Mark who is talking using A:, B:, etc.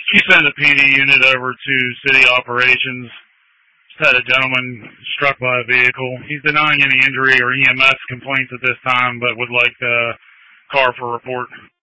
A: You send a PD unit over to city operations. Just had a gentleman struck by a vehicle. He's denying any injury or EMS complaints at this time, but would like the car for report.